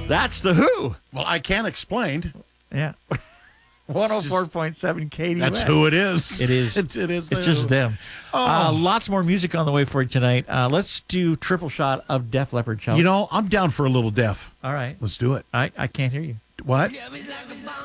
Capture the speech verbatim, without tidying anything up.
That's the Who. Well, I can't explain. Yeah. one oh four point seven K D U S. That's who it is. It is. It's, it is. It's just them. Oh. Uh, lots more music on the way for you tonight. Uh, let's do triple shot of Def Leppard. Shall You we? know, I'm down for a little Def. All right. Let's do it. I, I can't hear you. What?